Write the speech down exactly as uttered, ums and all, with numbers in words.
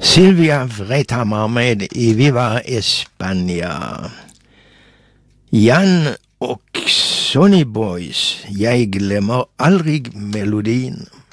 Silvia Vrethammar med I Viva España. Jan och Sonny Boys, Jag glömmer aldrig melodin.